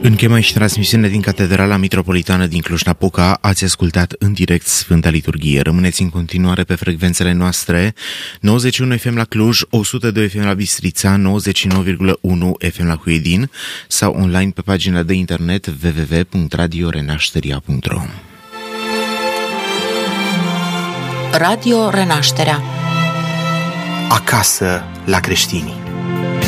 Încheiem aici transmisiunea din Catedrala Mitropolitană din Cluj-Napoca. Ați ascultat în direct Sfânta Liturghie. Rămâneți în continuare pe frecvențele noastre: 91 FM la Cluj, 102 FM la Bistrița, 99,1 FM la Huedin sau online pe pagina de internet www.radiorenașteria.ro. Radio Renașterea. Acasă la creștini.